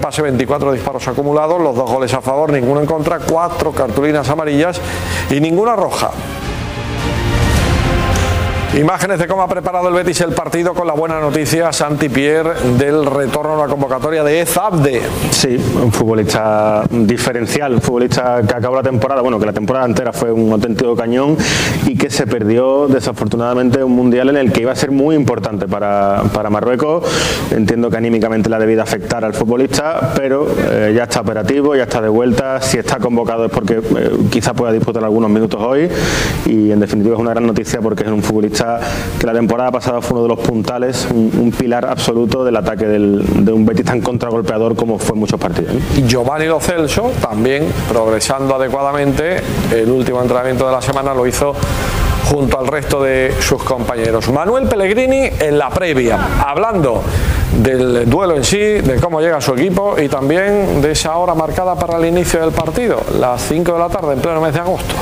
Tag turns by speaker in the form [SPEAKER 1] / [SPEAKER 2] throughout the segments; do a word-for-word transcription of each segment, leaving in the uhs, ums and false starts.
[SPEAKER 1] Pase, veinticuatro disparos acumulados, los dos goles a favor, ninguno en contra, cuatro cartulinas amarillas y ninguna roja. Imágenes de cómo ha preparado el Betis el partido con la buena noticia, Santi Pierre, del retorno a la convocatoria de Ezabde.
[SPEAKER 2] Sí, un futbolista diferencial, un futbolista que acabó la temporada, bueno, que la temporada entera fue un auténtico cañón y que se perdió desafortunadamente un mundial en el que iba a ser muy importante para, para Marruecos. Entiendo que anímicamente le ha debido afectar al futbolista, pero eh, ya está operativo, ya está de vuelta. Si está convocado es porque eh, quizá pueda disputar algunos minutos hoy y en definitiva es una gran noticia porque es un futbolista que la temporada pasada fue uno de los puntales, un, un pilar absoluto del ataque del, de un Betis tan contragolpeador como fue en muchos partidos.
[SPEAKER 1] Y Giovanni Lo Celso también progresando adecuadamente. El último entrenamiento de la semana lo hizo junto al resto de sus compañeros. Manuel Pellegrini en la previa, hablando del duelo en sí, de cómo llega su equipo y también de esa hora marcada para el inicio del partido, las cinco de la tarde en pleno mes de agosto.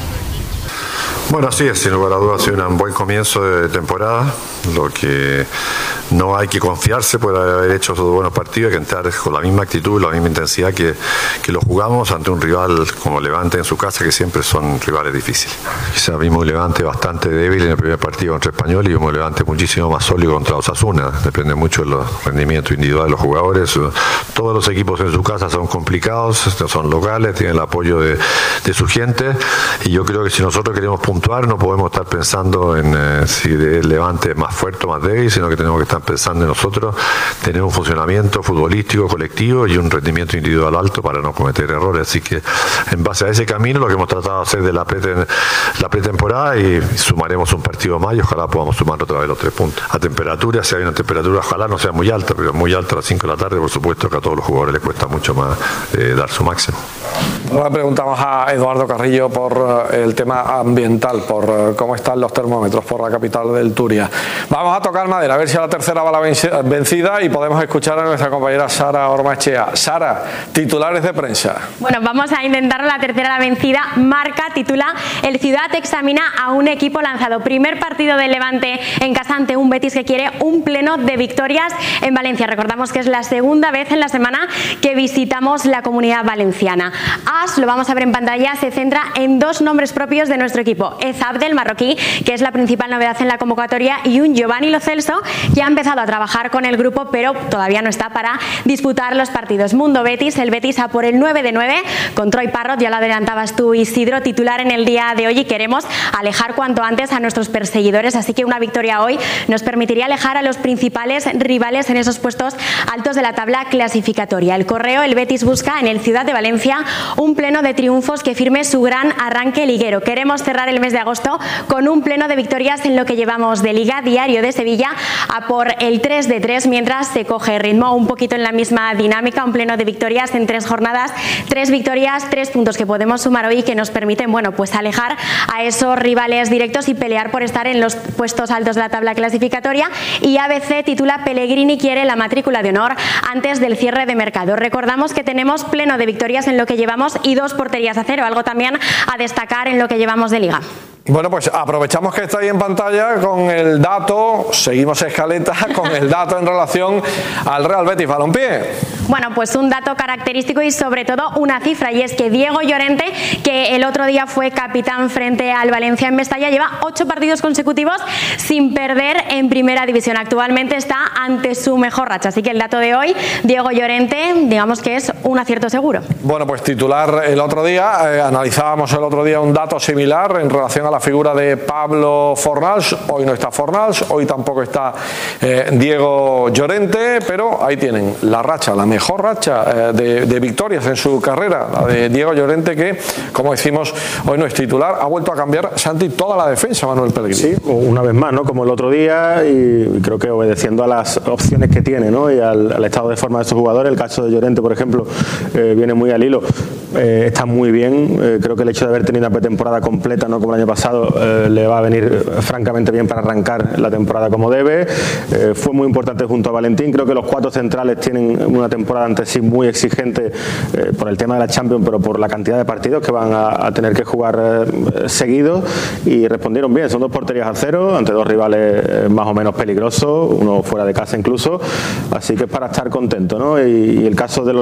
[SPEAKER 3] Bueno, sí, sin lugar a dudas ha sido un buen comienzo de temporada. Lo que no hay que confiarse por haber hecho esos buenos partidos, hay que entrar con la misma actitud, la misma intensidad que, que lo jugamos ante un rival como Levante en su casa, que siempre son rivales difíciles. Quizá vimos un Levante bastante débil en el primer partido contra Español y vimos un Levante muchísimo más sólido contra Osasuna. Depende mucho de los rendimientos individuales de los jugadores. Todos los equipos en su casa son complicados, son locales, tienen el apoyo de, de su gente y yo creo que si nosotros queremos puntuar no podemos estar pensando en eh, si el Levante es más fuerte o más débil, sino que tenemos que estar pensando en nosotros tener un funcionamiento futbolístico colectivo y un rendimiento individual alto para no cometer errores. Así que en base a ese camino lo que hemos tratado de hacer de la, preten, la pretemporada y sumaremos un partido más y ojalá podamos sumar otra vez los tres puntos. A temperatura, si hay una temperatura ojalá no sea muy alta, pero muy alta a las cinco de la tarde, por supuesto que a todos los jugadores les cuesta mucho más eh, dar su máximo.
[SPEAKER 1] Ahora preguntamos a Eduardo Carrillo por el tema ambiental, por cómo están los termómetros por la capital del Turia. Vamos a tocar madera, a ver si a la tercera va la vencida y podemos escuchar a nuestra compañera Sara Ormachea. Sara, titulares de prensa.
[SPEAKER 4] Bueno, vamos a intentar la tercera la vencida. Marca titula: el Ciudad examina a un equipo lanzado. Primer partido del Levante en casa ante un Betis que quiere un pleno de victorias en Valencia. Recordamos que es la segunda vez en la semana que visitamos la Comunidad Valenciana. AS, lo vamos a ver en pantalla, se centra en dos nombres propios de nuestro equipo: Ezabde, el marroquí, que es la principal novedad en la convocatoria, y un Giovanni Lo Celso que ha empezado a trabajar con el grupo pero todavía no está para disputar los partidos. Mundo Betis, el Betis a por el nueve de nueve con Troy Parrott, ya lo adelantabas tú, Isidro, titular en el día de hoy, y queremos alejar cuanto antes a nuestros perseguidores, así que una victoria hoy nos permitiría alejar a los principales rivales en esos puestos altos de la tabla clasificatoria. El Correo, el Betis busca en el Ciudad de Valencia un pleno de triunfos que firme su gran arranque liguero. Queremos cerrar el mes de agosto con un pleno de victorias en lo que llevamos de Liga. Diario de Sevilla a por el tres de tres, mientras se coge ritmo un poquito en la misma dinámica, un pleno de victorias en tres jornadas, tres victorias, tres puntos que podemos sumar hoy que nos permiten, bueno, pues alejar a esos rivales directos y pelear por estar en los puestos altos de la tabla clasificatoria. Y A B C titula: Pellegrini quiere la matrícula de honor antes del cierre de mercado. Recordamos que tenemos pleno de victorias en lo que llevamos y dos porterías a cero, algo también a destacar en lo que llevamos de Liga.
[SPEAKER 1] Bueno, pues aprovechamos que está ahí en pantalla con el dato, seguimos escaleta, con el dato en relación al Real Betis Balompié.
[SPEAKER 4] Bueno, pues un dato característico y sobre todo una cifra, y es que Diego Llorente, que el otro día fue capitán frente al Valencia en Mestalla, lleva ocho partidos consecutivos sin perder en primera división. Actualmente está ante su mejor racha, así que el dato de hoy, Diego Llorente, digamos que es un acierto seguro.
[SPEAKER 1] Bueno, pues titular el otro día, eh, analizábamos el otro día un dato similar en relación a la figura de Pablo Fornals. Hoy no está Fornals, hoy tampoco está eh, Diego Llorente, pero ahí tienen la racha, la mejor racha eh, de, de victorias en su carrera, la de Diego Llorente, que, como decimos, hoy no es titular. Ha vuelto a cambiar, Santi, toda la defensa, Manuel Pellegrini.
[SPEAKER 2] Sí, una vez más, ¿no? Como el otro día, y creo que obedeciendo a las opciones que tiene, ¿no? Y al, al estado de forma de estos jugadores. El caso de Llorente, por ejemplo, eh, viene muy al hilo. Eh, está muy bien. Eh, creo que el hecho de haber tenido una pretemporada completa, no como el año pasado, eh, le va a venir eh, francamente bien para arrancar la temporada como debe. Eh, fue muy importante junto a Valentín. Creo que los cuatro centrales tienen una temporada ante sí muy exigente eh, por el tema de la Champions, pero por la cantidad de partidos que van a, a tener que jugar eh, seguidos, y respondieron bien. Son dos porterías a cero ante dos rivales eh, más o menos peligrosos, uno fuera de casa incluso, así que es para estar contento, ¿no? Y, y el caso de los